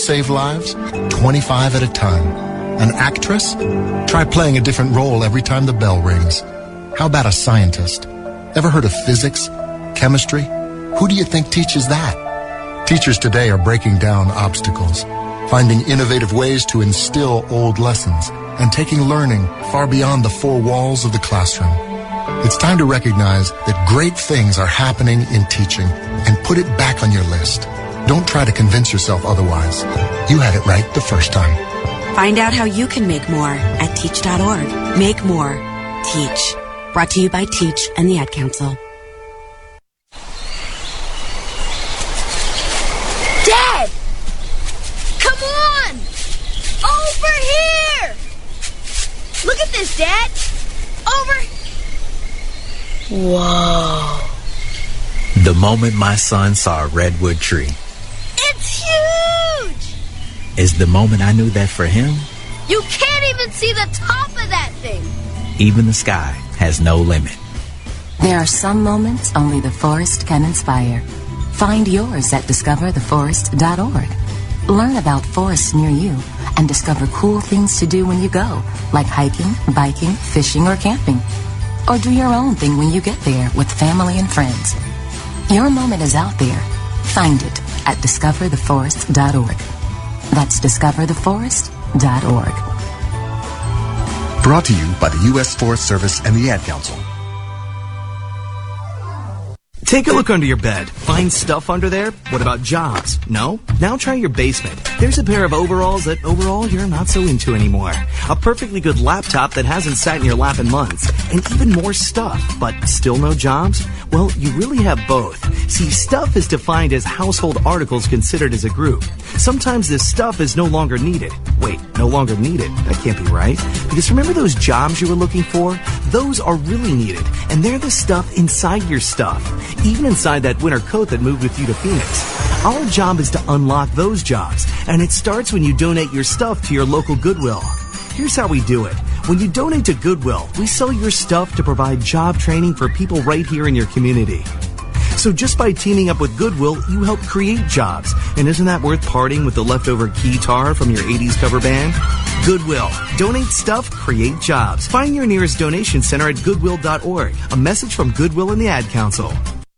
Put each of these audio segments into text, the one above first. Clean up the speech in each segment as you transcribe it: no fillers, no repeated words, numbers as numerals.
save lives? 25 at a time. An actress? Try playing a different role every time the bell rings. How about a scientist? Ever heard of physics? Chemistry? Who do you think teaches that? Teachers today are breaking down obstacles, finding innovative ways to instill old lessons, and taking learning far beyond the four walls of the classroom. It's time to recognize that great things are happening in teaching and put it back on your list. Don't try to convince yourself otherwise. You had it right the first time. Find out how you can make more at teach.org. Make more. Teach. Brought to you by Teach and the Ad Council. Dad! Come on! Over here! Look at this, Dad! Over... Whoa. The moment my son saw a redwood tree. It's huge! Is the moment I knew that for him, you can't even see the top of that thing. Even the sky has no limit. There are some moments only the forest can inspire. Find yours at discovertheforest.org. Learn about forests near you and discover cool things to do when you go, like hiking, biking, fishing, or camping. Or do your own thing when you get there with family and friends. Your moment is out there. Find it at discovertheforest.org. That's discovertheforest.org. Brought to you by the U.S. Forest Service and the Ad Council. Take a look under your bed. Find stuff under there? What about jobs? No? Now try your basement. There's a pair of overalls that overall you're not so into anymore. A perfectly good laptop that hasn't sat in your lap in months. And even more stuff, but still no jobs? Well, you really have both. See, stuff is defined as household articles considered as a group. Sometimes this stuff is no longer needed. Wait, no longer needed? That can't be right. Because remember those jobs you were looking for? Those are really needed. And they're the stuff inside your stuff. Even inside that winter coat that moved with you to Phoenix. Our job is to unlock those jobs, and it starts when you donate your stuff to your local Goodwill. Here's how we do it. When you donate to Goodwill, we sell your stuff to provide job training for people right here in your community. So just by teaming up with Goodwill, you help create jobs. And isn't that worth parting with the leftover guitar from your 80s cover band? Goodwill. Donate stuff, create jobs. Find your nearest donation center at goodwill.org. A message from Goodwill and the Ad Council.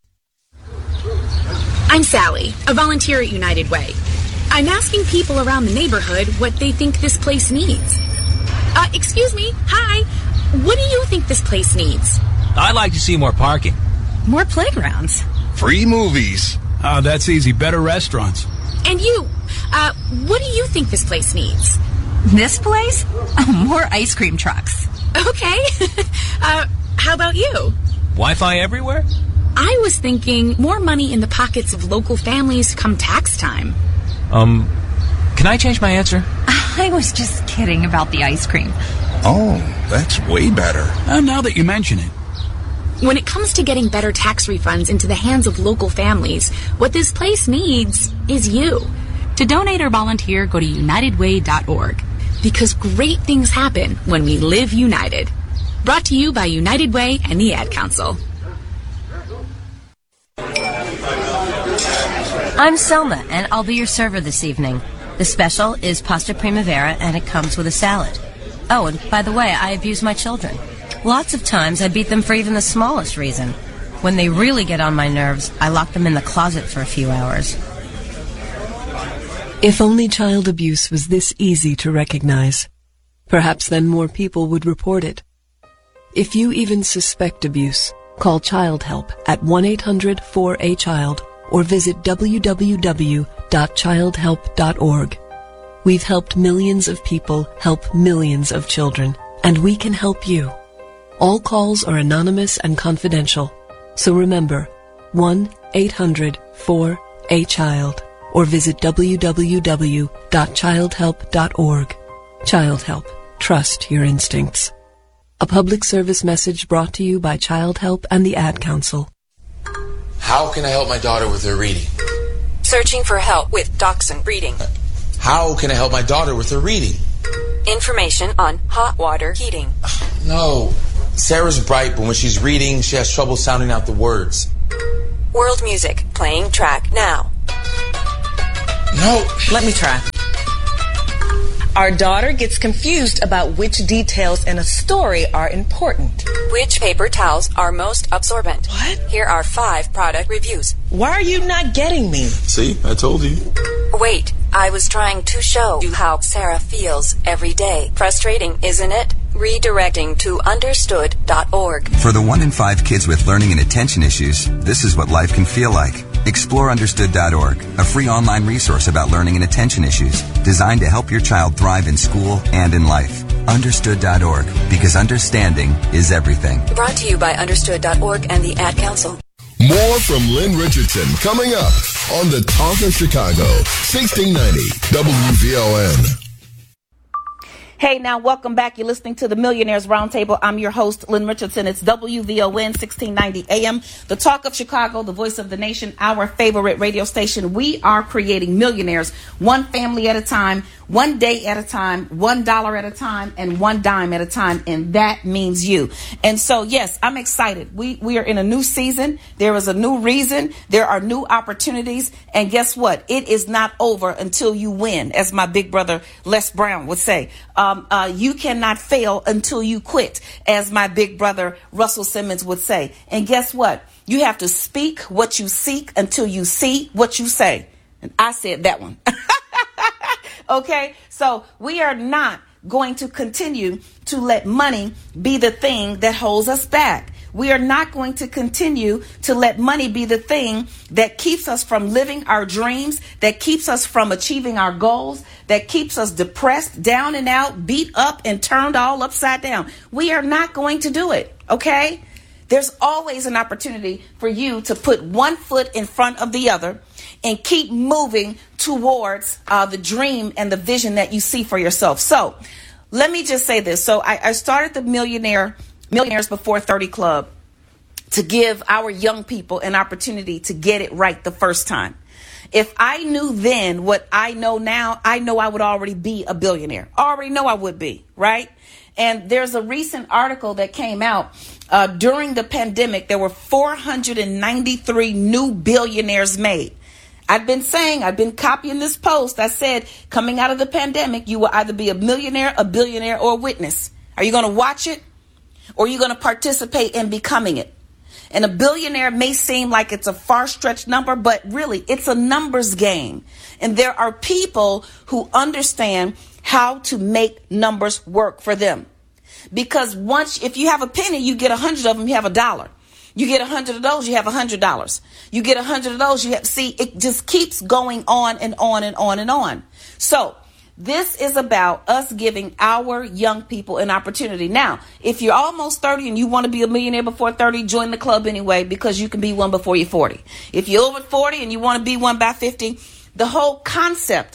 I'm Sally, a volunteer at United Way. I'm asking people around the neighborhood what they think this place needs. Excuse me, hi. What do you think this place needs? I'd like to see more parking. More playgrounds. Free movies. Oh, that's easy. Better restaurants. And you, what do you think this place needs? This place? Oh, more ice cream trucks. Okay. How about you? Wi-Fi everywhere? I was thinking more money in the pockets of local families come tax time. Can I change my answer? I was just kidding about the ice cream. Oh, that's way better. Now that you mention it. When it comes to getting better tax refunds into the hands of local families, what this place needs is you. To donate or volunteer, go to unitedway.org. Because great things happen when we live united. Brought to you by United Way and the Ad Council. I'm Selma, and I'll be your server this evening. The special is pasta primavera, and it comes with a salad. Oh, and by the way, I abuse my children. Lots of times I beat them for even the smallest reason. When they really get on my nerves, I lock them in the closet for a few hours. If only child abuse was this easy to recognize. Perhaps then more people would report it. If you even suspect abuse, call Child Help at 1-800-4A-CHILD or visit www.childhelp.org. We've helped millions of people help millions of children, and we can help you. All calls are anonymous and confidential, so remember, 1-800-4A-CHILD or visit www.childhelp.org. Child Help. Trust your instincts. A public service message brought to you by Child Help and the Ad Council. How can I help my daughter with her reading? Searching for help with Dachshund breeding. How can I help my daughter with her reading? Information on hot water heating. No. Sarah's bright, but when she's reading, she has trouble sounding out the words. World music, playing track now. No. Let me try. Our daughter gets confused about which details in a story are important. Which paper towels are most absorbent? What? Here are 5 product reviews. Why are you not getting me? See, I told you. Wait, I was trying to show you how Sarah feels every day. Frustrating, isn't it? Redirecting to understood.org. For the 1 in 5 kids with learning and attention issues, this is what life can feel like. Explore understood.org, a free online resource about learning and attention issues, designed to help your child thrive in school and in life. Understood.org, because understanding is everything. Brought to you by understood.org and the Ad Council. More from Lynn Richardson coming up on the Talk of Chicago, 1690 WVON. Hey, now, welcome back. You're listening to the Millionaires Roundtable. I'm your host, Lynn Richardson. It's WVON 1690 AM, the Talk of Chicago, the voice of the nation, our favorite radio station. We are creating millionaires, one family at a time, one day at a time, $1 at a time, and one dime at a time. And that means you. And so, yes, I'm excited. We are in a new season. There is a new reason. There are new opportunities. And guess what? It is not over until you win, as my big brother Les Brown would say. You cannot fail until you quit, as my big brother Russell Simmons would say. And guess what? You have to speak what you seek until you see what you say. And I said that one. Okay, so we are not going to continue to let money be the thing that holds us back. We are not going to continue to let money be the thing that keeps us from living our dreams, that keeps us from achieving our goals, that keeps us depressed, down and out, beat up, and turned all upside down. We are not going to do it, okay? There's always an opportunity for you to put one foot in front of the other and keep moving towards the dream and the vision that you see for yourself. So let me just say this. So I started the Millionaires Before 30 Club to give our young people an opportunity to get it right the first time. If I knew then what I know now, I know I would already be a billionaire. I already know I would be, right? And there's a recent article that came out during the pandemic. There were 493 new billionaires made. I've been copying this post. I said, coming out of the pandemic, you will either be a millionaire, a billionaire, or a witness. Are you going to watch it? Or are you going to participate in becoming it? And a billionaire may seem like it's a far-stretched number, but really, it's a numbers game. And there are people who understand how to make numbers work for them. Because if you have a penny, you get 100 of them, you have $1. You get 100 of those, you have $100. You get 100 of those, it just keeps going on and on and on and on. So this is about us giving our young people an opportunity. Now, if you're almost 30 and you want to be a millionaire before 30, join the club anyway, because you can be one before you're 40. If you're over 40 and you want to be one by 50, the whole concept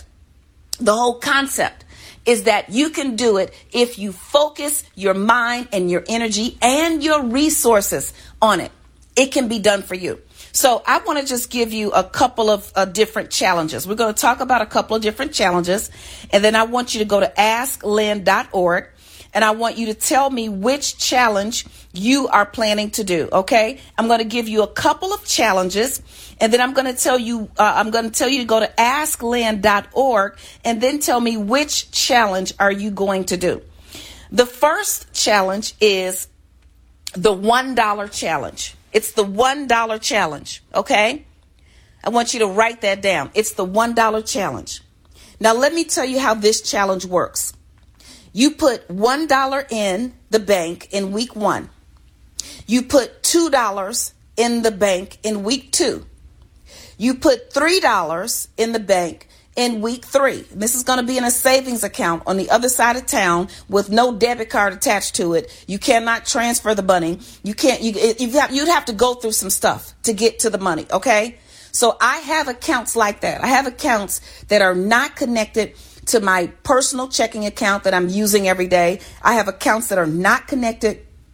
is that you can do it if you focus your mind and your energy and your resources on it. It can be done for you. So I want to just give you a couple of different challenges. We're going to talk about a couple of different challenges, and then I want you to go to asklynn.org, and I want you to tell me which challenge you are planning to do. Okay, I'm going to give you a couple of challenges, and then I'm going to tell you to go to asklynn.org, and then tell me which challenge are you going to do. The first challenge is the $1 challenge. It's the $1 challenge, okay? I want you to write that down. It's the $1 challenge. Now, let me tell you how this challenge works. You put $1 in the bank in week 1. You put $2 in the bank in week 2. You put $3 in the bank in week 3. This is going to be in a savings account on the other side of town with no debit card attached to it. You cannot transfer the money. You'd have to go through some stuff to get to the money. Okay. So I have accounts like that. I have accounts that are not connected to my personal checking account that I'm using every day. I have accounts that are not connected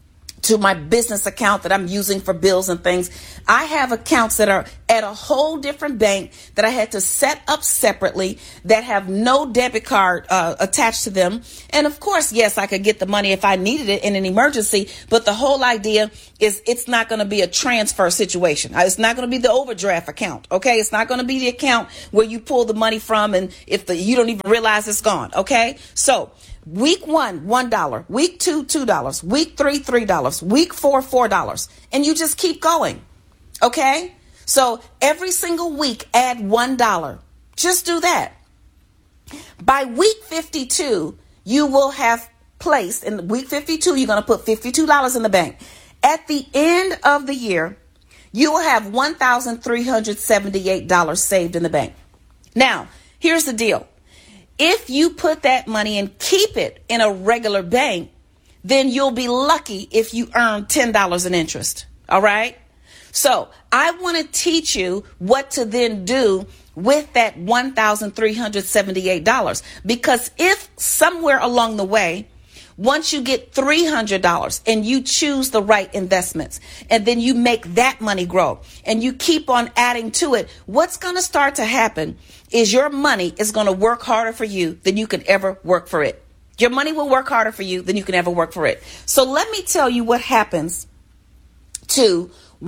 to my business account that I'm using for bills and things. I have accounts that are at a whole different bank that I had to set up separately that have no debit card attached to them. And of course, yes, I could get the money if I needed it in an emergency. But the whole idea is it's not going to be a transfer situation. It's not going to be the overdraft account. OK, it's not going to be the account where you pull the money from and you don't even realize it's gone. OK, so week 1, $1. Week 2, $2. Week 3, $3. Week 4, $4. And you just keep going. Okay? So every single week, add $1. Just do that. By week 52, you will have placed, in week 52, you're going to put $52 in the bank. At the end of the year, you will have $1,378 saved in the bank. Now, here's the deal. If you put that money and keep it in a regular bank, then you'll be lucky if you earn $10 in interest. All right. So I want to teach you what to then do with that $1,378, because if somewhere along the way, once you get $300 and you choose the right investments and then you make that money grow and you keep on adding to it, what's going to start to happen is your money is going to work harder for you than you could ever work for it. Your money will work harder for you than you can ever work for it. So let me tell you what happens to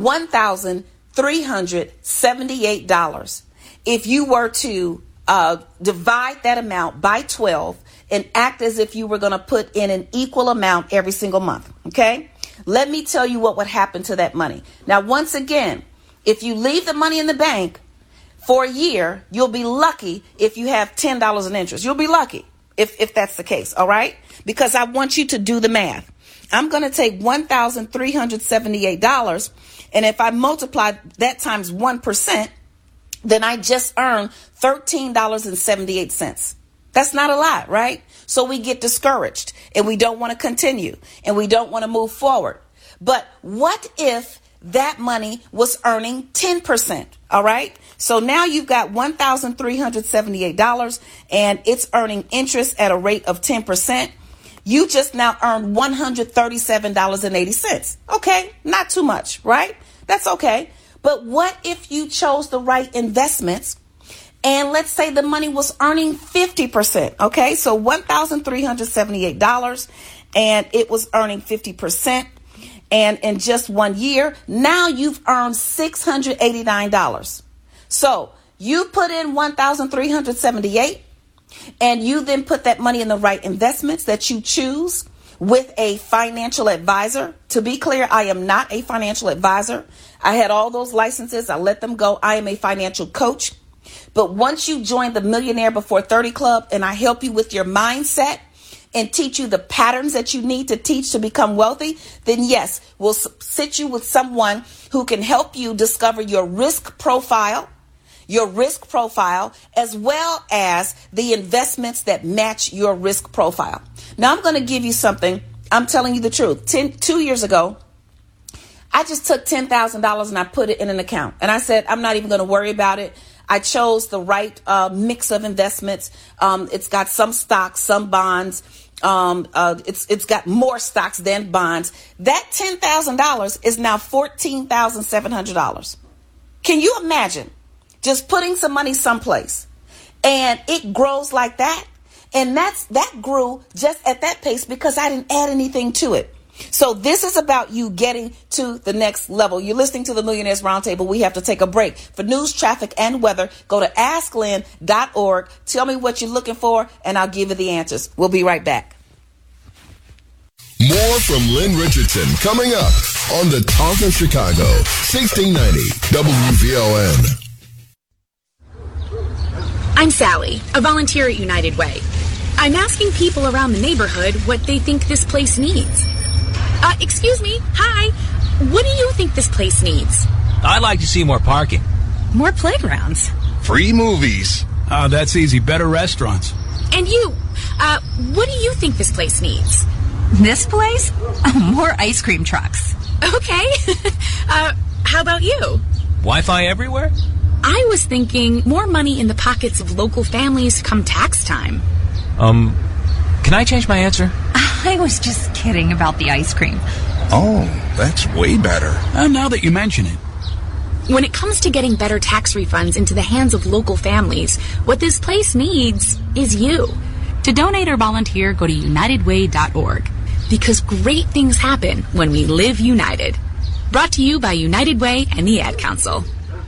$1,378 if you were to divide that amount by 12 and act as if you were going to put in an equal amount every single month. Okay? Let me tell you what would happen to that money. Now, once again, if you leave the money in the bank for a year, you'll be lucky if you have $10 in interest. You'll be lucky if that's the case. All right? Because I want you to do the math. I'm going to take $1,378, and if I multiply that times 1%, then I just earned $13.78. That's not a lot, right? So we get discouraged and we don't want to continue and we don't want to move forward. But what if that money was earning 10%? All right. So now you've got $1,378 and it's earning interest at a rate of 10%. You just now earned $137.80. Okay. Not too much, right? That's okay. But what if you chose the right investments? And let's say the money was earning 50%. Okay, so $1,378 and it was earning 50%. And in just 1 year, now you've earned $689. So you put in $1,378 and you then put that money in the right investments that you choose with a financial advisor. To be clear, I am not a financial advisor. I had all those licenses. I let them go. I am a financial coach. But once you join the Millionaire Before 30 Club and I help you with your mindset and teach you the patterns that you need to teach to become wealthy, then yes, we'll sit you with someone who can help you discover your risk profile, as well as the investments that match your risk profile. Now, I'm going to give you something. I'm telling you the truth. 2 years ago, I just took $10,000 and I put it in an account. And I said, I'm not even going to worry about it. I chose the right mix of investments. It's got some stocks, some bonds. It's got more stocks than bonds. That $10,000 is now $14,700. Can you imagine just putting some money someplace and it grows like that? And that grew just at that pace because I didn't add anything to it. So this is about you getting to the next level. You're listening to the Millionaires Roundtable. We have to take a break. For news, traffic, and weather, go to asklynn.org. Tell me what you're looking for, and I'll give you the answers. We'll be right back. More from Lynn Richardson coming up on the Talk of Chicago, 1690 WVON. I'm Sally, a volunteer at United Way. I'm asking people around the neighborhood what they think this place needs. Excuse me. Hi. What do you think this place needs? I'd like to see more parking. More playgrounds. Free movies. Oh, that's easy. Better restaurants. And you, what do you think this place needs? This place? Oh, more ice cream trucks. Okay. How about you? Wi-Fi everywhere? I was thinking more money in the pockets of local families come tax time. Can I change my answer? I was just kidding about the ice cream. Oh, that's way better. Now that you mention it. When it comes to getting better tax refunds into the hands of local families, what this place needs is you. To donate or volunteer, go to unitedway.org. Because great things happen when we live united. Brought to you by United Way and the Ad Council.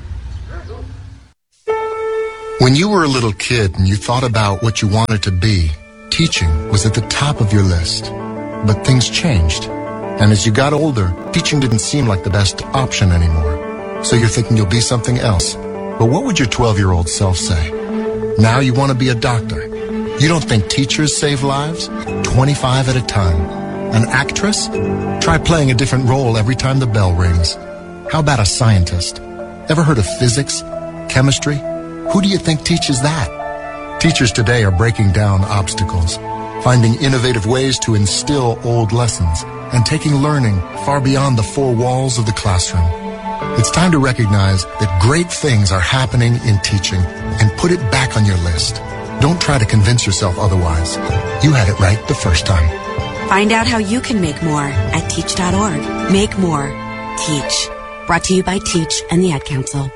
When you were a little kid and you thought about what you wanted to be, teaching was at the top of your list. But things changed. And as you got older, teaching didn't seem like the best option anymore. So you're thinking you'll be something else. But what would your 12-year-old self say? Now you want to be a doctor. You don't think teachers save lives? 25 at a time. An actress? Try playing a different role every time the bell rings. How about a scientist? Ever heard of physics? Chemistry? Who do you think teaches that? Teachers today are breaking down obstacles, finding innovative ways to instill old lessons, and taking learning far beyond the four walls of the classroom. It's time to recognize that great things are happening in teaching and put it back on your list. Don't try to convince yourself otherwise. You had it right the first time. Find out how you can make more at teach.org. Make more. Teach. Brought to you by Teach and the Ad Council.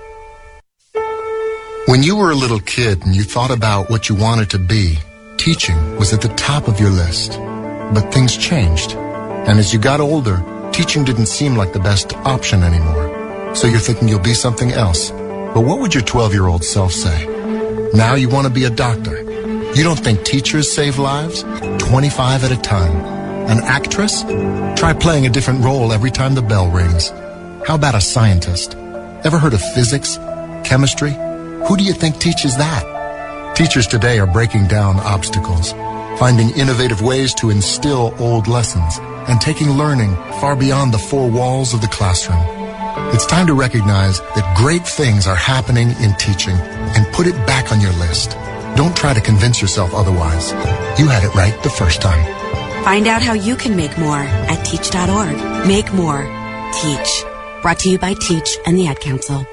When you were a little kid and you thought about what you wanted to be, teaching was at the top of your list. But things changed. And as you got older, teaching didn't seem like the best option anymore. So you're thinking you'll be something else. But what would your 12-year-old self say? Now you want to be a doctor. You don't think teachers save lives? 25 at a time. An actress? Try playing a different role every time the bell rings. How about a scientist? Ever heard of physics? Chemistry? Who do you think teaches that? Teachers today are breaking down obstacles, finding innovative ways to instill old lessons, and taking learning far beyond the four walls of the classroom. It's time to recognize that great things are happening in teaching and put it back on your list. Don't try to convince yourself otherwise. You had it right the first time. Find out how you can make more at teach.org. Make more. Teach. Brought to you by Teach and the Ad Council.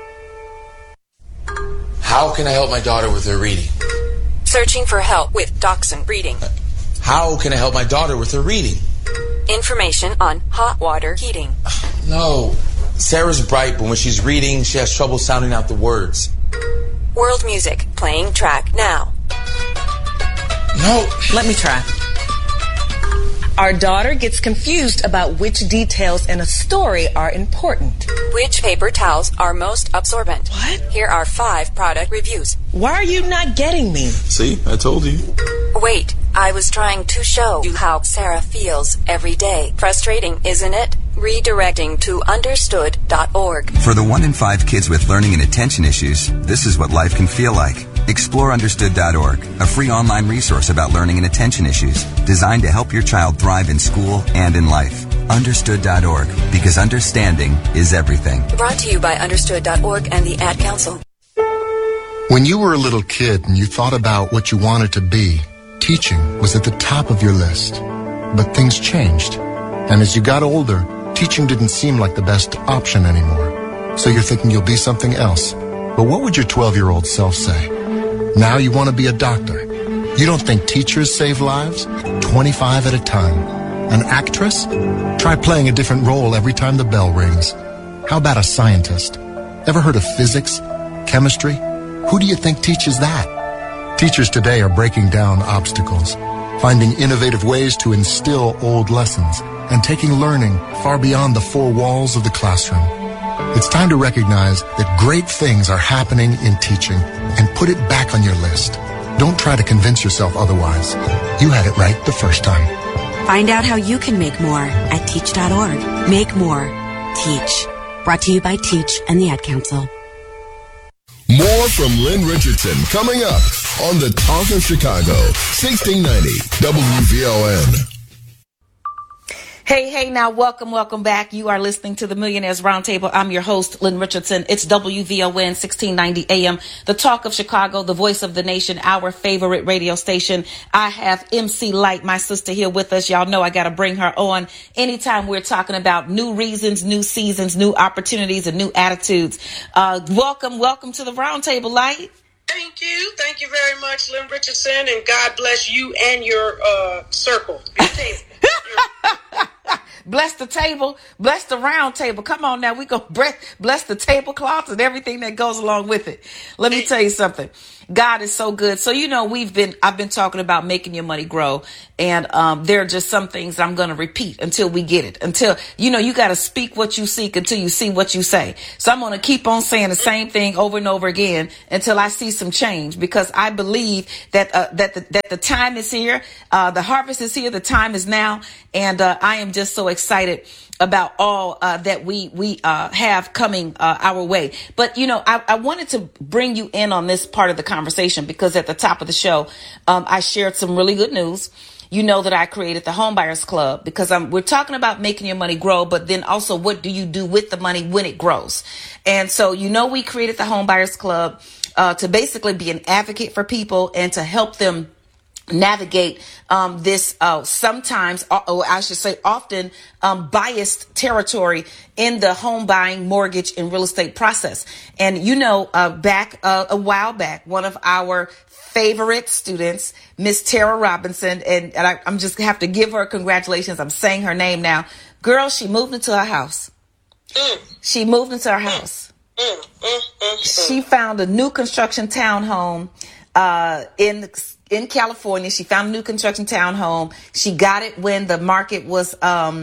How can I help my daughter with her reading? Searching for help with Dachshund Reading. How can I help my daughter with her reading? Information on hot water heating. No. Sarah's bright, but when she's reading, she has trouble sounding out the words. World music, playing track now. No. Let me try. Our daughter gets confused about which details in a story are important. Which paper towels are most absorbent? What? Here are 5 product reviews. Why are you not getting me? See, I told you. Wait, I was trying to show you how Sarah feels every day. Frustrating, isn't it? Redirecting to understood.org. For the 1 in 5 kids with learning and attention issues, this is what life can feel like. Explore understood.org, a free online resource about learning and attention issues, designed to help your child thrive in school and in life. Understood.org, because understanding is everything. Brought to you by understood.org and the Ad Council. When you were a little kid and you thought about what you wanted to be, teaching was at the top of your list. But things changed. And as you got older, teaching didn't seem like the best option anymore. So you're thinking you'll be something else. But what would your 12-year-old self say? Now you want to be a doctor. You don't think teachers save lives? 25 at a time. An actress? Try playing a different role every time the bell rings. How about a scientist? Ever heard of physics? Chemistry? Who do you think teaches that? Teachers today are breaking down obstacles, finding innovative ways to instill old lessons, and taking learning far beyond the four walls of the classroom. It's time to recognize that great things are happening in teaching and put it back on your list. Don't try to convince yourself otherwise. You had it right the first time. Find out how you can make more at teach.org. Make more. Teach. Brought to you by Teach and the Ad Council. More from Lynn Richardson coming up on the Talk of Chicago, 1690 WVON. Hey, now, welcome back. You are listening to the Millionaires Roundtable. I'm your host, Lynn Richardson. It's WVON 1690 AM, the Talk of Chicago, the voice of the nation, our favorite radio station. I have MC Light, my sister, here with us. Y'all know I got to bring her on anytime we're talking about new reasons, new seasons, new opportunities, and new attitudes. Welcome to the Roundtable, Light. Thank you. Thank you very much, Lynn Richardson, and God bless you and your circle. bless the table, bless the round table. Come on now, we gonna bless the tablecloths and everything that goes along with it. Let me tell you something. God is so good. So, I've been talking about making your money grow. And there are just some things I'm going to repeat until we get it. Until, you got to speak what you seek until you see what you say. So I'm going to keep on saying the same thing over and over again until I see some change, because I believe that the time is here. The harvest is here. The time is now. And I am just so excited about all that we have coming our way. But, I wanted to bring you in on this part of the conversation, because at the top of the show, I shared some really good news. You know that I created the Homebuyers Club, because we're talking about making your money grow, but then also what do you do with the money when it grows? And so, we created the Homebuyers Club to basically be an advocate for people and to help them navigate this sometimes, or I should say often, biased territory in the home buying, mortgage, and real estate process. And back a while back, one of our favorite students, Miss Tara Robinson, and I'm just have to give her congratulations. I'm saying her name now. Girl, she moved into her house. She moved into her house. She found a new construction townhome in California. She found a new construction townhome. She got it when the market was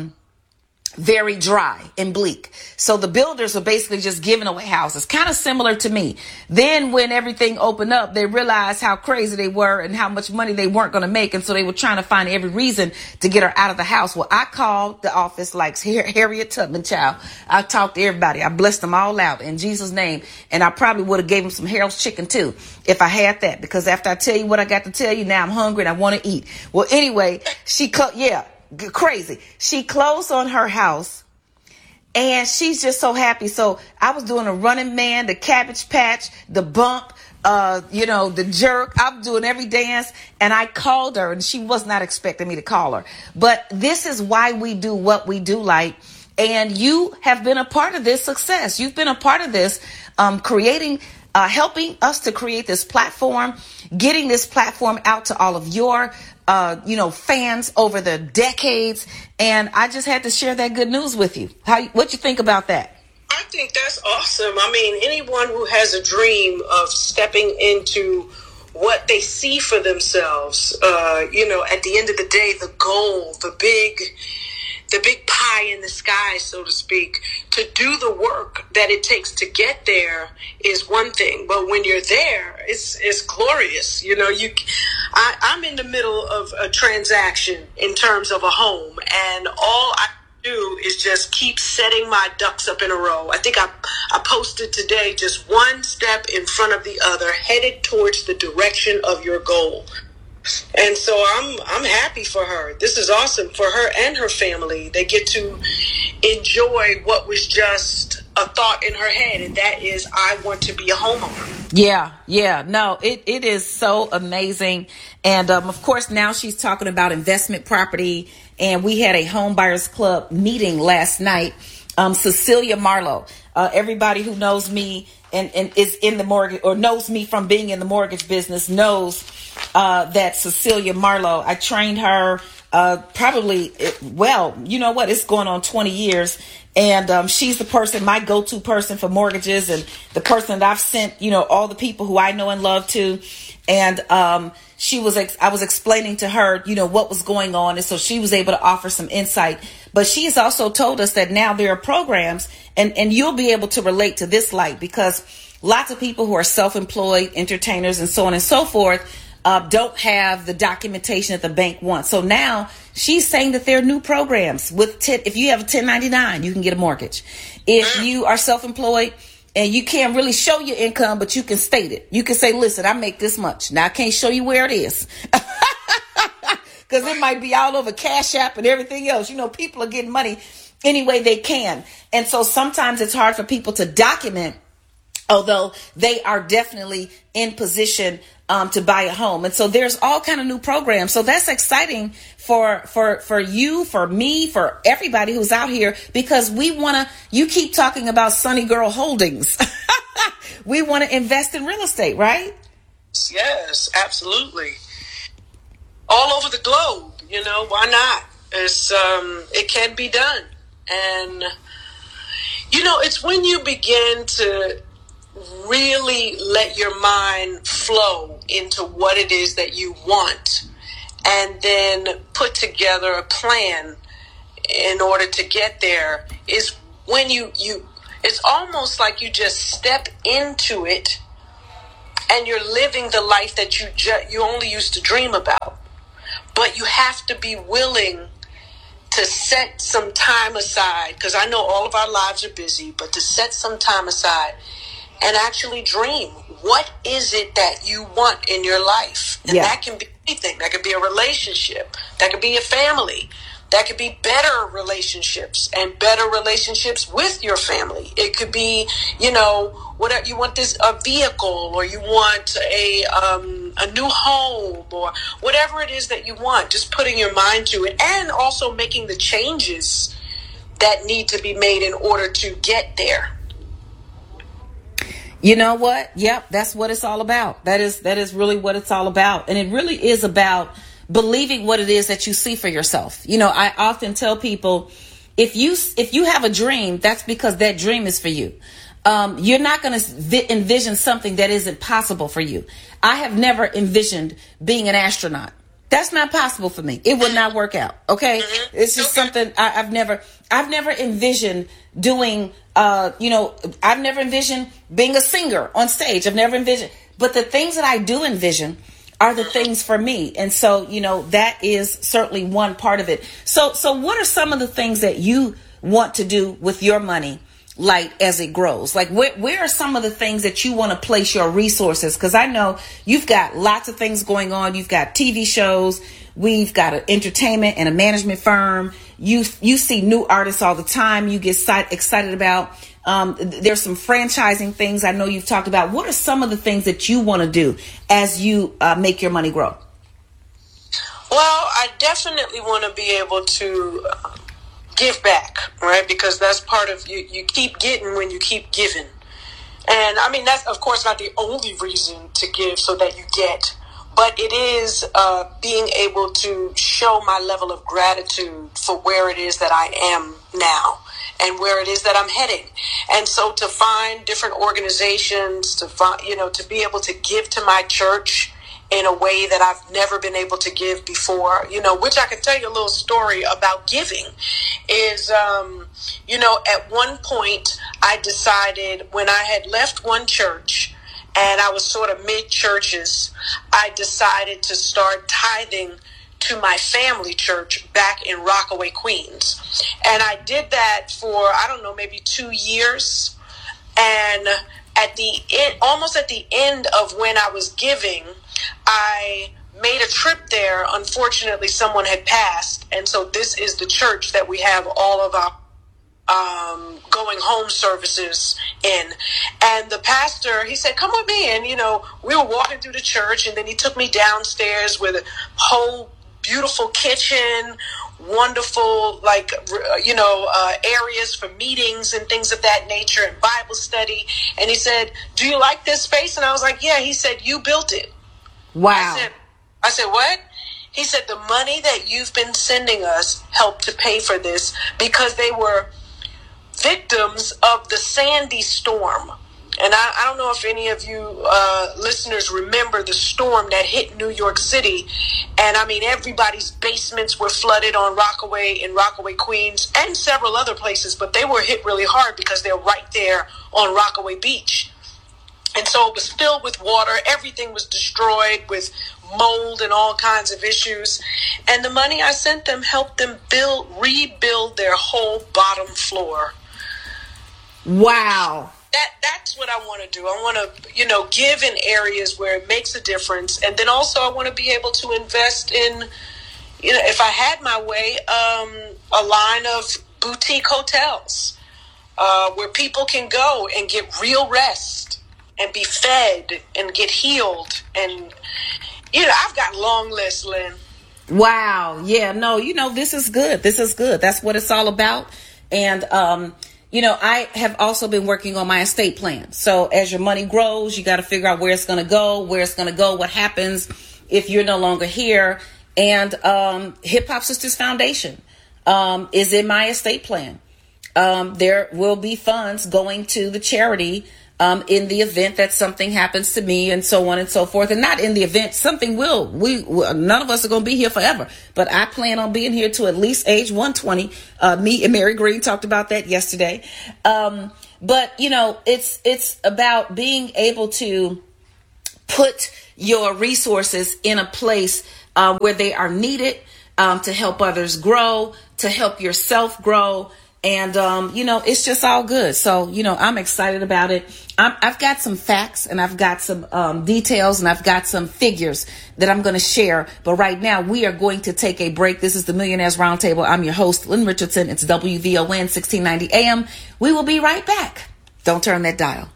very dry and bleak. So the builders were basically just giving away houses, kind of similar to me. Then when everything opened up, they realized how crazy they were and how much money they weren't going to make. And so they were trying to find every reason to get her out of the house. Well, I called the office like Harriet Tubman, child. I talked to everybody. I blessed them all out in Jesus' name. And I probably would have gave them some Harold's chicken too, if I had that, because after I tell you what I got to tell you, now I'm hungry and I want to eat. Well, anyway, crazy. She closed on her house and she's just so happy. So I was doing a Running Man, the Cabbage Patch, the bump, the jerk. I'm doing every dance, and I called her, and she was not expecting me to call her. But this is why we do what we do, and you have been a part of this success. You've been a part of this, helping us to create this platform, getting this platform out to all of your fans over the decades. And I just had to share that good news with you. What you think about that? I think that's awesome. I mean, anyone who has a dream of stepping into what they see for themselves, at the end of the day, the goal, the big pie in the sky, so to speak, to do the work that it takes to get there is one thing. But when you're there, it's glorious. I'm in the middle of a transaction in terms of a home, and all I do is just keep setting my ducks up in a row. I think I posted today, just one step in front of the other, headed towards the direction of your goal. And so I'm happy for her. This is awesome for her and her family. They get to enjoy what was just a thought in her head, and that is, I want to be a homeowner. Yeah. No, it is so amazing. And of course, now she's talking about investment property. And we had a Home Buyers Club meeting last night. Cecilia Marlowe, everybody who knows me and is in the mortgage, or knows me from being in the mortgage business, knows that Cecilia Marlowe, I trained her it's going on 20 years. And she's the person, my go-to person for mortgages, and the person that I've sent, all the people who I know and love to. And I was explaining to her, what was going on. And so she was able to offer some insight. But she has also told us that now there are programs, and you'll be able to relate to this light, because lots of people who are self-employed, entertainers, and so on and so forth, don't have the documentation that the bank wants. So now she's saying that there are new programs if you have a 1099, you can get a mortgage. If you are self-employed and you can't really show your income, but you can state it. You can say, listen, I make this much. Now I can't show you where it is, because it might be all over Cash App and everything else. People are getting money any way they can. And so sometimes it's hard for people to document, although they are definitely in position to buy a home. And so there's all kind of new programs. So that's exciting for you, for me, for everybody who's out here, because you keep talking about Sunny Girl Holdings. We want to invest in real estate, right? Yes, absolutely. All over the globe, why not? It can be done. And, it's when you begin to really let your mind flow into what it is that you want and then put together a plan in order to get there is when you it's almost like you just step into it and you're living the life that you only used to dream about. But you have to be willing to set some time aside, because I know all of our lives are busy, but to set some time aside and actually dream. What is it that you want in your life? And that can be anything. That could be a relationship. That could be a family. That could be better relationships and better relationships with your family. It could be, whatever you want, a vehicle, or you want a new home, or whatever it is that you want. Just putting your mind to it, and also making the changes that need to be made in order to get there. You know what? Yep, that's what it's all about. That is really what it's all about. And it really is about believing what it is that you see for yourself. I often tell people, if you have a dream, that's because that dream is for you. You're not going to envision something that isn't possible for you. I have never envisioned being an astronaut. That's not possible for me. It would not work out. Okay. It's just something I've never envisioned doing. I've never envisioned being a singer on stage. I've never envisioned, but the things that I do envision are the things for me. And so, that is certainly one part of it. So what are some of the things that you want to do with your money, like, as it grows? Like, where are some of the things that you want to place your resources? Because I know you've got lots of things going on. You've got TV shows. We've got an entertainment and a management firm. You see new artists all the time. You get excited about. There's some franchising things I know you've talked about. What are some of the things that you want to do as you make your money grow? Well, I definitely want to be able to give back, right? Because that's part of you keep getting when you keep giving. And I mean, that's of course not the only reason to give, so that you get. But it is being able to show my level of gratitude for where it is that I am now and where it is that I'm heading. And so to find different organizations, to be able to give to my church in a way that I've never been able to give before, which I can tell you a little story about giving is, at one point I decided, when I had left one church and I was sort of mid-churches, I decided to start tithing to my family church back in Rockaway, Queens. And I did that for, maybe 2 years. And almost at the end of when I was giving, I made a trip there. Unfortunately, someone had passed. And so this is the church that we have all of our going home services in. And the pastor, he said, come with me. And, we were walking through the church, and then he took me downstairs with a whole beautiful kitchen, wonderful, areas for meetings and things of that nature, and Bible study. And he said, do you like this space? And I was like, yeah. He said, you built it. Wow. I said, what? He said, the money that you've been sending us helped to pay for this, because they were victims of the Sandy storm. And I don't know if any of you listeners remember the storm that hit New York City. And I mean, everybody's basements were flooded in Rockaway, Queens, and several other places. But they were hit really hard because they're right there on Rockaway Beach. And so it was filled with water. Everything was destroyed with mold and all kinds of issues. And the money I sent them helped them rebuild their whole bottom floor. Wow. That's what I want to do. I want to, give in areas where it makes a difference. And then also I want to be able to invest in, if I had my way, a line of boutique hotels where people can go and get real rest and be fed and get healed. And, I've got a long list, Lynn. Wow. Yeah, no, this is good. This is good. That's what it's all about. And, I have also been working on my estate plan. So as your money grows, you got to figure out where it's going to go, what happens if you're no longer here. And Hip Hop Sisters Foundation is in my estate plan. There will be funds going to the charity in the event that something happens to me and so on and so forth. And not in the event, something will. None of us are going to be here forever. But I plan on being here to at least age 120. Me and Mary Green talked about that yesterday. But, you know, it's about being able to put your resources in a place where they are needed to help others grow, to help yourself grow. And, you know, it's just all good. So, you know, I'm excited about it. I've got some facts and I've got some details and I've got some figures that I'm going to share. But right now we are going to take a break. This is the Millionaires Roundtable. I'm your host, Lynn Richardson. It's WVON 1690 AM. We will be right back. Don't turn that dial.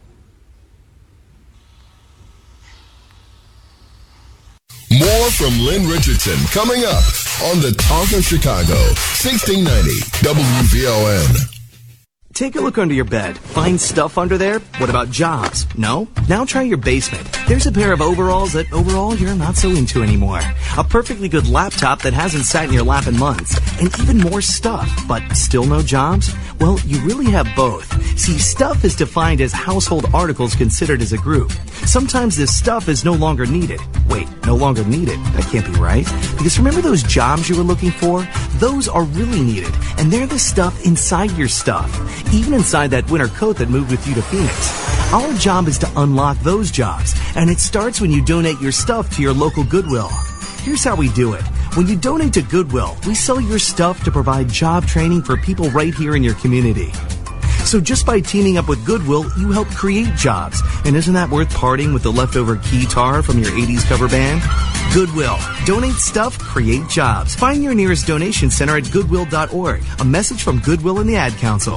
More from Lynn Richardson coming up on the Talk of Chicago, 1690 WVON. Take a look under your bed. Find stuff under there? What about jobs? No? Now try your basement. There's a pair of overalls that overall you're not so into anymore. A perfectly good laptop that hasn't sat in your lap in months. And even more stuff, but still no jobs? Well, you really have both. See, stuff is defined as household articles considered as a group. Sometimes this stuff is no longer needed. Wait, no longer needed? That can't be right. Because remember those jobs you were looking for? Those are really needed. And they're the stuff inside your stuff. Even inside that winter coat that moved with you to Phoenix. Our job is to unlock those jobs, and it starts when you donate your stuff to your local Goodwill. Here's how we do it. When you donate to Goodwill, we sell your stuff to provide job training for people right here in your community. So just by teaming up with Goodwill, you help create jobs. And isn't that worth parting with the leftover keytar from your 80s cover band? Goodwill. Donate stuff, create jobs. Find your nearest donation center at goodwill.org. A message from Goodwill and the Ad Council.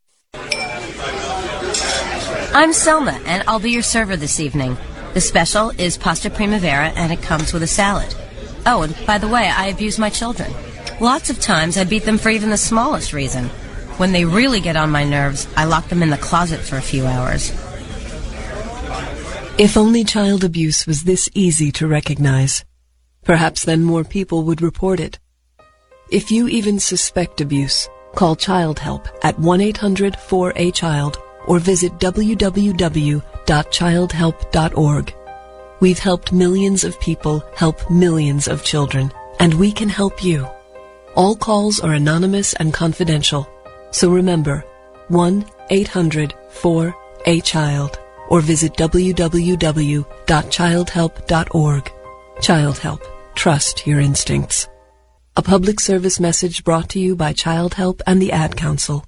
I'm Selma, and I'll be your server this evening. The special is pasta primavera, and it comes with a salad. Oh, and by the way, I abuse my children. Lots of times I beat them for even the smallest reason. When they really get on my nerves, I lock them in the closet for a few hours. If only child abuse was this easy to recognize, perhaps then more people would report it. If you even suspect abuse, call Child Help at 1-800-4A-CHILD or visit www.childhelp.org. We've helped millions of people help millions of children, and we can help you. All calls are anonymous and confidential. So remember, 1-800-4A-CHILD or visit www.childhelp.org. Child Help. Trust your instincts. A public service message brought to you by Child Help and the Ad Council.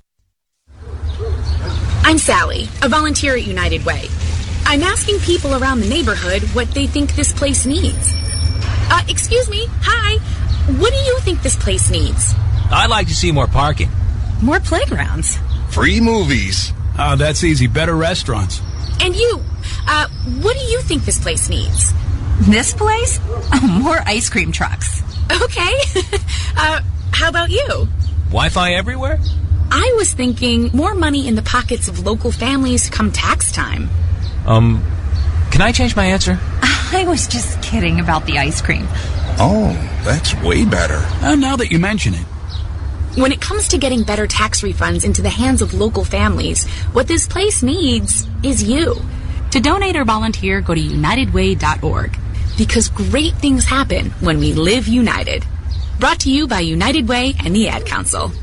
I'm Sally, a volunteer at United Way. I'm asking people around the neighborhood what they think this place needs. Excuse me, hi. What do you think this place needs? I'd like to see more parking. More playgrounds. Free movies. Oh, that's easy. Better restaurants. And you, what do you think this place needs? This place? Oh, more ice cream trucks. Okay. How about you? Wi-Fi everywhere? I was thinking more money in the pockets of local families come tax time. Can I change my answer? I was just kidding about the ice cream. Oh, that's way better. Now that you mention it. When it comes to getting better tax refunds into the hands of local families, what this place needs is you. To donate or volunteer, go to unitedway.org. Because great things happen when we live united. Brought to you by United Way and the Ad Council.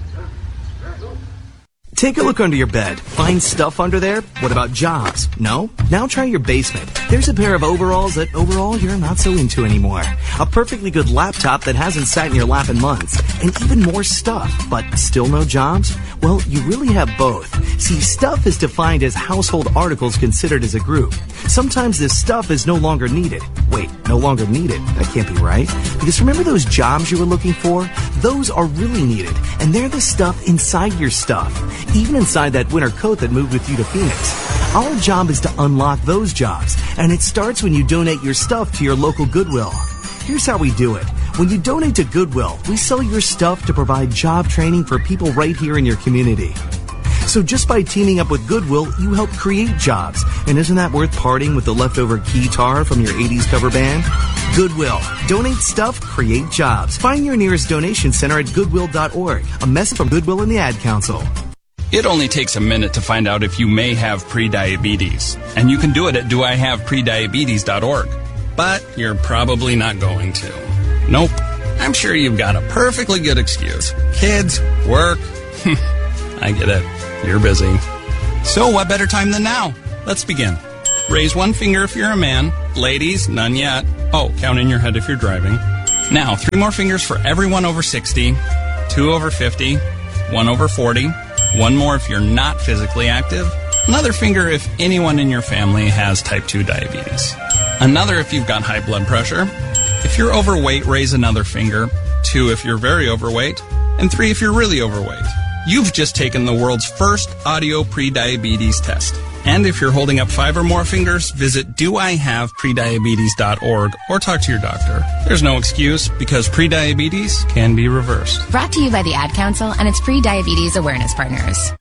Take a look under your bed. Find stuff under there? What about jobs? No? Now try your basement. There's a pair of overalls that overall you're not so into anymore. A perfectly good laptop that hasn't sat in your lap in months. And even more stuff, but still no jobs? Well, you really have both. See, stuff is defined as household articles considered as a group. Sometimes this stuff is no longer needed. Wait, no longer needed? That can't be right. Because remember those jobs you were looking for? Those are really needed. And they're the stuff inside your stuff. Even inside that winter coat that moved with you to Phoenix. Our job is to unlock those jobs, and it starts when you donate your stuff to your local Goodwill. Here's how we do it. When you donate to Goodwill, we sell your stuff to provide job training for people right here in your community. So just by teaming up with Goodwill, you help create jobs. And isn't that worth parting with the leftover keytar from your 80s cover band? Goodwill. Donate stuff, create jobs. Find your nearest donation center at goodwill.org. A message from Goodwill and the Ad Council. It only takes a minute to find out if you may have prediabetes. And you can do it at doihaveprediabetes.org. But you're probably not going to. Nope. I'm sure you've got a perfectly good excuse. Kids, work. I get it. You're busy. So what better time than now? Let's begin. Raise one finger if you're a man. Ladies, none yet. Oh, count in your head if you're driving. Now, 3 more fingers for everyone over 60, 2 over 50, 1 over 40, 1 more if you're not physically active, another finger if anyone in your family has type 2 diabetes, another if you've got high blood pressure. If you're overweight, raise another finger, 2 if you're very overweight, and 3 if you're really overweight. You've just taken the world's first audio prediabetes test. And if you're holding up 5 or more fingers, visit doihaveprediabetes.org or talk to your doctor. There's no excuse because prediabetes can be reversed. Brought to you by the Ad Council and its pre-diabetes awareness partners.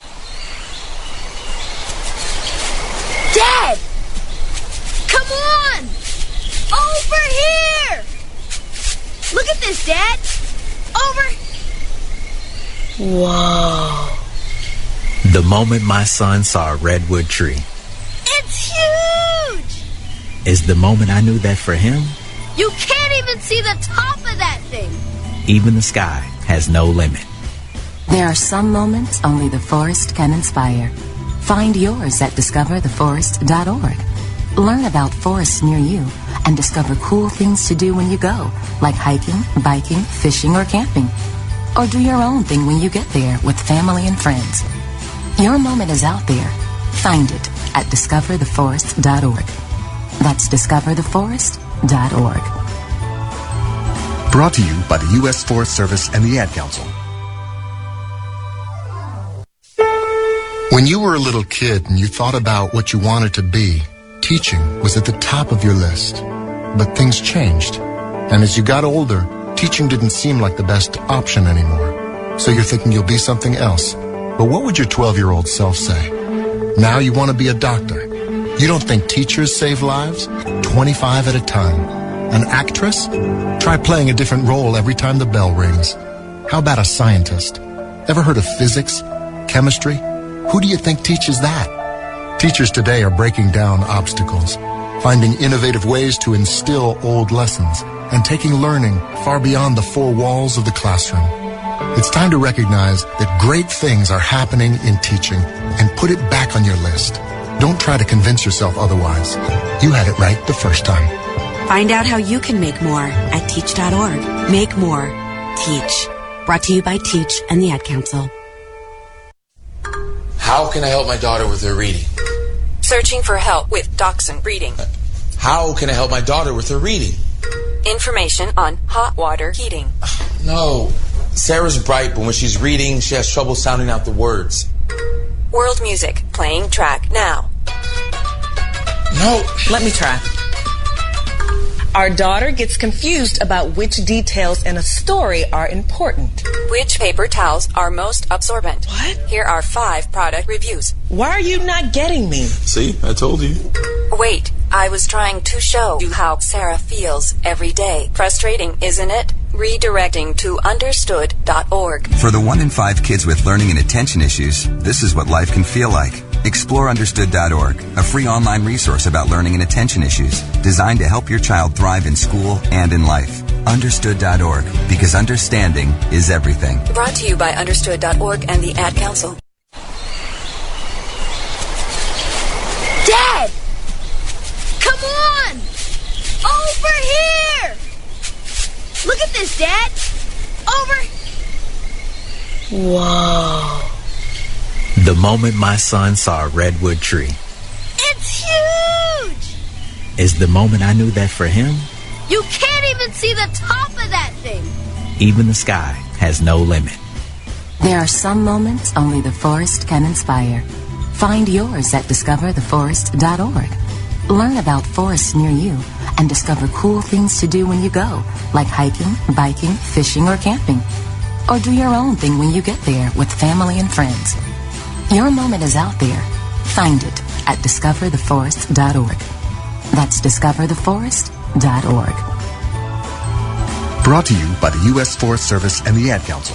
Dad! Come on! Over here! Look at this, Dad! Over... Whoa. The moment my son saw a redwood tree It's huge! is the moment I knew that for him, You can't even see the top of that thing! even the sky has no limit. There are some moments only the forest can inspire. Find yours at discovertheforest.org. Learn about forests near you and discover cool things to do when you go, like hiking, biking, fishing, or camping. Or do your own thing when you get there with family and friends. Your moment is out there. Find it at discovertheforest.org. That's discovertheforest.org. Brought to you by the U.S. Forest Service and the Ad Council. When you were a little kid and you thought about what you wanted to be, teaching was at the top of your list. But things changed. And as you got older, teaching didn't seem like the best option anymore. So you're thinking you'll be something else. But what would your 12-year-old self say? Now you want to be a doctor. You don't think teachers save lives? 25 at a time. An actress? Try playing a different role every time the bell rings. How about a scientist? Ever heard of physics? Chemistry? Who do you think teaches that? Teachers today are breaking down obstacles, finding innovative ways to instill old lessons, and taking learning far beyond the 4 walls of the classroom. It's time to recognize that great things are happening in teaching and put it back on your list. Don't try to convince yourself otherwise. You had it right the first time. Find out how you can make more at teach.org. Make more. Teach. Brought to you by Teach and the Ad Council. How can I help my daughter with her reading? Searching for help with Dachshund breeding. How can I help my daughter with her reading? Information on hot water heating. No. Sarah's bright, but when she's reading, she has trouble sounding out the words. World music playing track now. No. Let me try. Our daughter gets confused about which details in a story are important. Which paper towels are most absorbent? What? Here are 5 product reviews. Why are you not getting me? See, I told you. Wait, I was trying to show you how Sarah feels every day. Frustrating, isn't it? Redirecting to understood.org. For the 1 in 5 kids with learning and attention issues, this is what life can feel like. Explore understood.org, a free online resource about learning and attention issues, designed to help your child thrive in school and in life. Understood.org, because understanding is everything. Brought to you by understood.org and the Ad Council. Dad! Come on! Over here! Look at this, Dad! Over... Whoa. The moment my son saw a redwood tree It's huge! is the moment I knew that for him, You can't even see the top of that thing! even the sky has no limit. There are some moments only the forest can inspire. Find yours at discovertheforest.org. Learn about forests near you and discover cool things to do when you go, like hiking, biking, fishing, or camping. Or do your own thing when you get there with family and friends. Your moment is out there. Find it at discovertheforest.org. That's discovertheforest.org. Brought to you by the U.S. Forest Service and the Ad Council.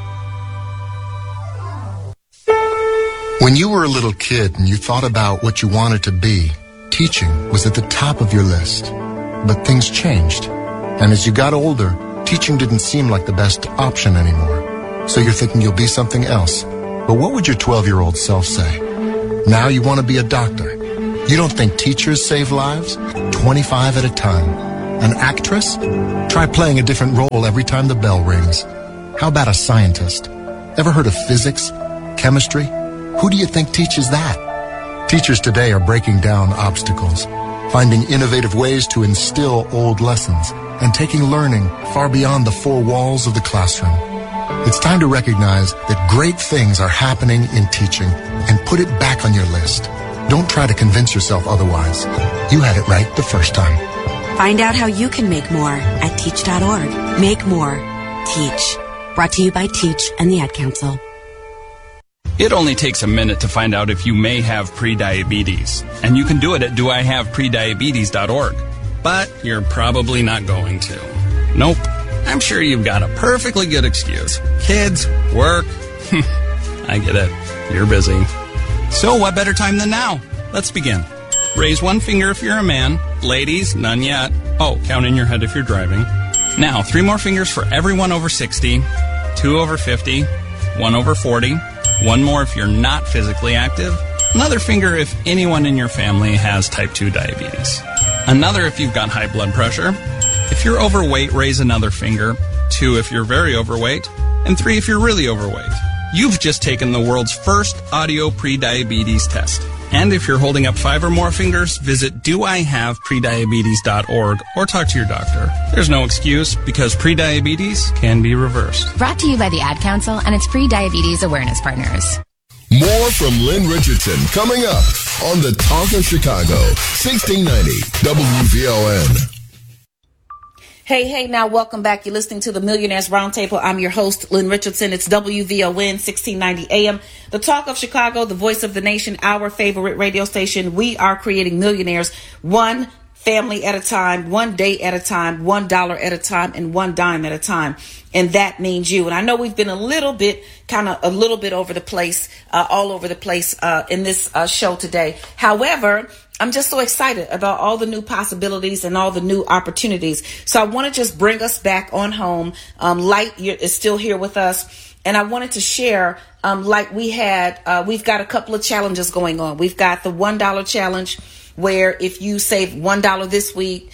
When you were a little kid and you thought about what you wanted to be, teaching was at the top of your list. But things changed. And as you got older, teaching didn't seem like the best option anymore. So you're thinking you'll be something else. But what would your 12-year-old self say? Now you want to be a doctor. You don't think teachers save lives? 25 at a time. An actress? Try playing a different role every time the bell rings. How about a scientist? Ever heard of physics? Chemistry? Who do you think teaches that? Teachers today are breaking down obstacles, finding innovative ways to instill old lessons, and taking learning far beyond the four walls of the classroom. It's time to recognize that great things are happening in teaching and put it back on your list. Don't try to convince yourself otherwise. You had it right the first time. Find out how you can make more at teach.org. Make more. Teach. Brought to you by Teach and the Ad Council. It only takes a minute to find out if you may have prediabetes. And you can do it at doihaveprediabetes.org. But you're probably not going to. Nope. I'm sure you've got a perfectly good excuse. Kids, work. I get it. You're busy. So what better time than now? Let's begin. Raise one finger if you're a man. Ladies, none yet. Oh, count in your head if you're driving. Now, 3 more fingers for everyone over 60, 2 over 50, 1 over 40, 1 more if you're not physically active, another finger if anyone in your family has type 2 diabetes, another if you've got high blood pressure. If you're overweight, raise another finger, 2 if you're very overweight, and 3 if you're really overweight. You've just taken the world's first audio prediabetes test. And if you're holding up 5 or more fingers, visit doihaveprediabetes.org or talk to your doctor. There's no excuse because prediabetes can be reversed. Brought to you by the Ad Council and its pre-diabetes awareness partners. More from Lynn Richardson coming up on the Talk of Chicago, 1690 WVON. Hey, now welcome back. You're listening to the Millionaires Roundtable. I'm your host, Lynn Richardson. It's WVON 1690 AM. The Talk of Chicago, the voice of the nation, our favorite radio station. We are creating millionaires one family at a time, one day at a time, $1 at a time, and one dime at a time. And that means you. And I know we've been a little bit over the place, all over the place in this show today. However, I'm just so excited about all the new possibilities and all the new opportunities. So I want to just bring us back on home. Light is still here with us. And I wanted to share, like we've got a couple of challenges going on. We've got the $1 challenge, where if you save $1 this week,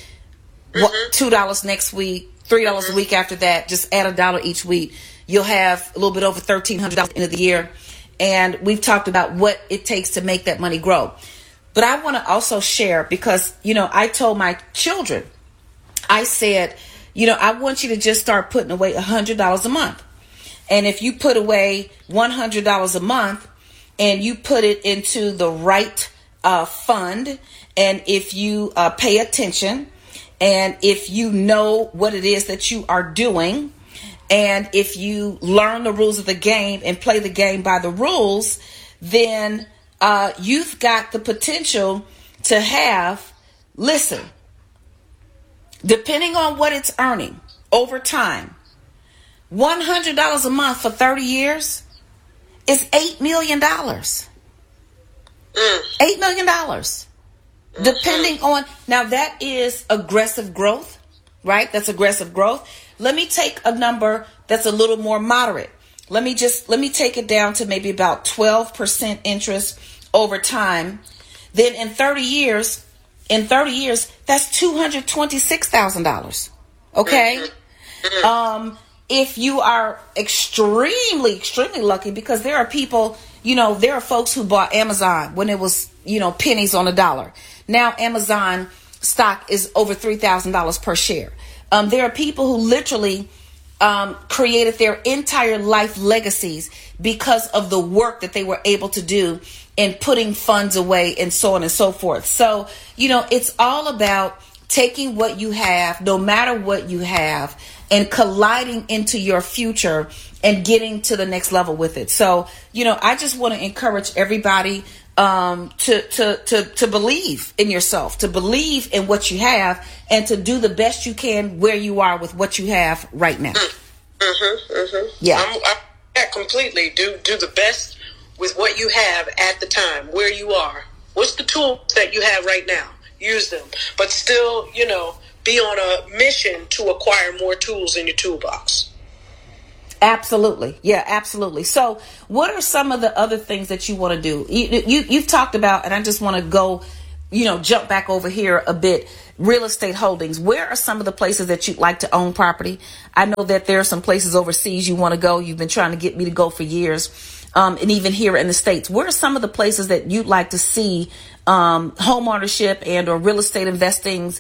$2 next week, $3 a week after that, just add $1 each week, you'll have a little bit over $1,300 at the end of the year. And we've talked about what it takes to make that money grow. But I want to also share, because, I told my children, I said, I want you to just start putting away $100 a month. And if you put away $100 a month and you put it into the right fund, and if you pay attention, and if you know what it is that you are doing, and if you learn the rules of the game and play the game by the rules, then you've got the potential to have, listen, depending on what it's earning over time, $100 a month for 30 years is $8 million. $8 million. Depending on, now that is aggressive growth, right? That's aggressive growth. Let me take a number that's a little more moderate. Let me take it down to maybe about 12% interest over time. Then in 30 years, that's $226,000. Okay. If you are extremely, extremely lucky, because there are people, there are folks who bought Amazon when it was, pennies on a dollar. Now Amazon stock is over $3,000 per share. There are people who literally created their entire life legacies because of the work that they were able to do in putting funds away and so on and so forth. So, it's all about taking what you have, no matter what you have, and colliding into your future and getting to the next level with it. So, I just want to encourage everybody to believe in yourself, to believe in what you have, and to do the best you can where you are with what you have right now. Yeah. I'm completely. Do the best with what you have at the time, where you are. What's the tools that you have right now? Use them. But still, be on a mission to acquire more tools in your toolbox. Absolutely. Yeah, absolutely. So what are some of the other things that you want to do? You've talked about, and I just want to go, jump back over here a bit, real estate holdings. Where are some of the places that you'd like to own property? I know that there are some places overseas you want to go. You've been trying to get me to go for years. And even here in the States, where are some of the places that you'd like to see home ownership and or real estate investments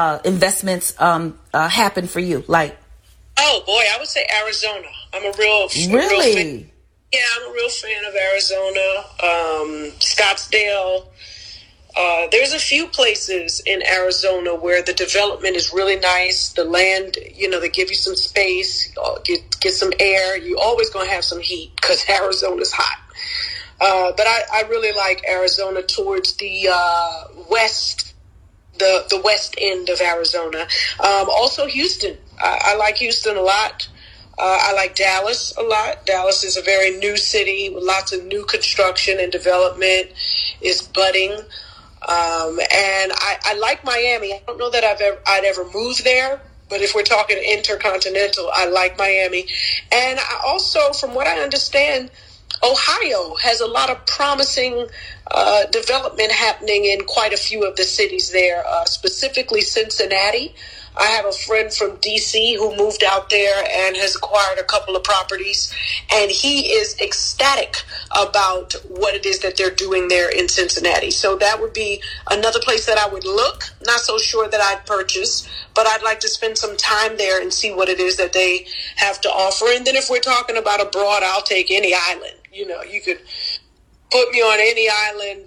happen for you? Like, oh boy, I would say Arizona. I'm a real fan. Yeah, I'm a real fan of Arizona, Scottsdale. There's a few places in Arizona where the development is really nice. The land, they give you some space, get some air. You always going to have some heat because Arizona's hot. But I really like Arizona towards the west, the west end of Arizona. Also Houston. I like Houston a lot. I like Dallas a lot. Dallas is a very new city with lots of new construction and development. Is budding. And I like Miami. I don't know that I'd ever move there, but if we're talking intercontinental, I like Miami. And I also, from what I understand, Ohio has a lot of promising development happening in quite a few of the cities there, specifically Cincinnati. I have a friend from D.C. who moved out there and has acquired a couple of properties, and he is ecstatic about what it is that they're doing there in Cincinnati. So that would be another place that I would look. Not so sure that I'd purchase, but I'd like to spend some time there and see what it is that they have to offer. And then if we're talking about abroad, I'll take any island. You could put me on any island.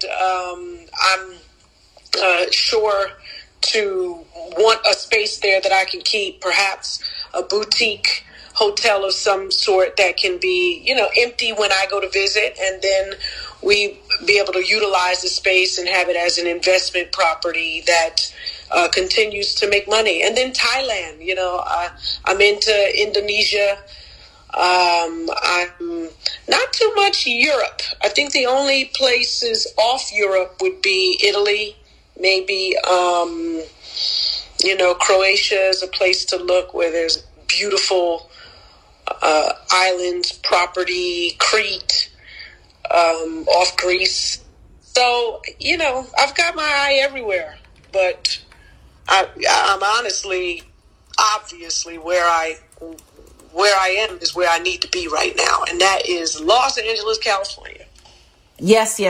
I'm sure to want a space there that I can keep, perhaps a boutique hotel of some sort that can be, empty when I go to visit, and then we be able to utilize the space and have it as an investment property that continues to make money. And then Thailand, I'm into Indonesia. I'm not too much Europe. I think the only places off Europe would be Italy. Maybe, Croatia is a place to look where there's beautiful islands, property, Crete, off Greece. So, I've got my eye everywhere. But I'm honestly, obviously, where I am is where I need to be right now. And that is Los Angeles, California. Yes.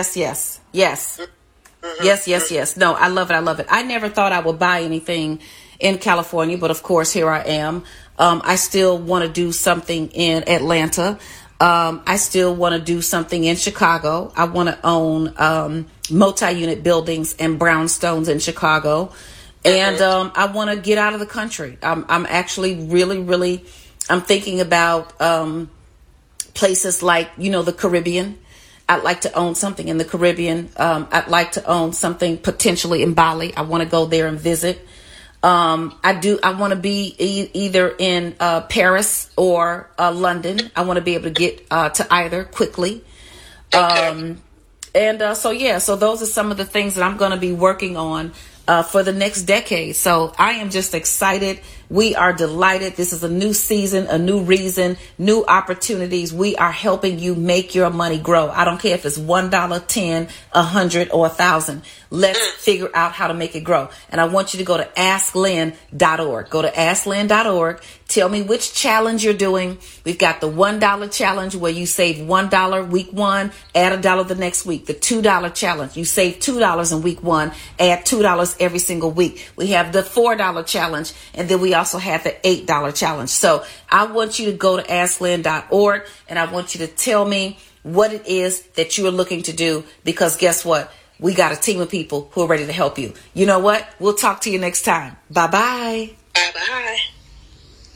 Yes. No, I love it. I never thought I would buy anything in California, but of course, here I am. I still want to do something in Atlanta. I still want to do something in Chicago. I want to own multi-unit buildings and brownstones in Chicago. And I want to get out of the country. I'm actually really, I'm thinking about places like, the Caribbean. I'd like to own something in the Caribbean. I'd like to own something potentially in Bali. I want to go there and visit. I want to be either in Paris or London. I want to be able to get to either quickly. So those are some of the things that I'm going to be working on for the next decade. So I am just excited. We are delighted. This is a new season, a new reason, new opportunities. We are helping you make your money grow. I don't care if it's $1, $10, $100, or $1,000. Let's figure out how to make it grow. And I want you to go to AskLynn.org. Go to AskLynn.org. Tell me which challenge you're doing. We've got the $1 challenge where you save $1 week one, add $1 the next week. The $2 challenge. You save $2 in week one, add $2 every single week. We have the $4 challenge, and then we also have the $8 challenge. So I want you to go to AskLynn.org, and I want you to tell me what it is that you are looking to do, because guess what? we got a team of people who are ready to help you. You know what? We'll talk to you next time. Bye-bye. Bye-bye.